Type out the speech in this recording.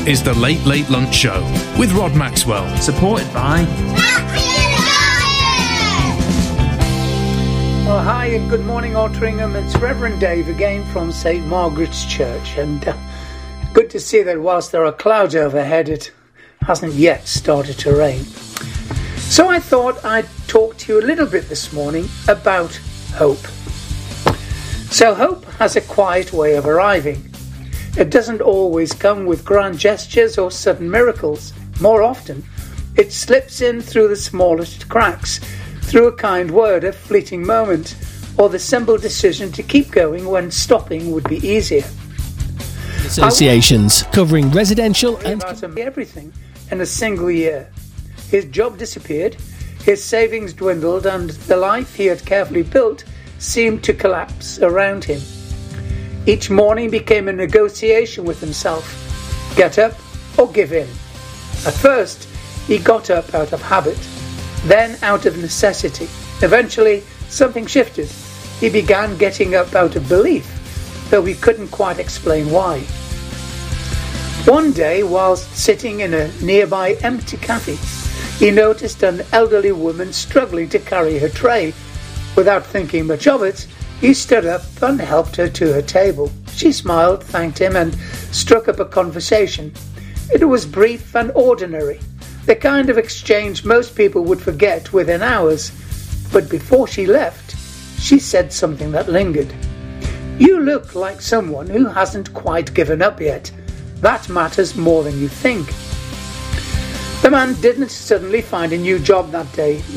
is the Late Late Lunch Show with Rod Maxwell. Supported by... Well, hi and good morning, Altrincham. It's Reverend Dave again from St. Margaret's Church. And good to see that whilst there are clouds overhead, it hasn't yet started to rain. So I thought I'd talk to you a little bit this morning about hope. So hope has a quiet way of arriving. It doesn't always come with grand gestures or sudden miracles. More often, it slips in through the smallest cracks, through a kind word, a fleeting moment, or the simple decision to keep going when stopping would be easier. Associations covering residential and everything in a single year. His job disappeared, his savings dwindled, and the life he had carefully built seemed to collapse around him. Each morning became a negotiation with himself. Get up or give in. At first, he got up out of habit, then out of necessity. Eventually, something shifted. He began getting up out of belief, though he couldn't quite explain why. One day, whilst sitting in a nearby empty cafe, he noticed an elderly woman struggling to carry her tray. Without thinking much of it, he stood up and helped her to her table. She smiled, thanked him, and struck up a conversation. It was brief and ordinary, the kind of exchange most people would forget within hours. But before she left, she said something that lingered. "You look like someone who hasn't quite given up yet. That matters more than you think." The man didn't suddenly find a new job that day.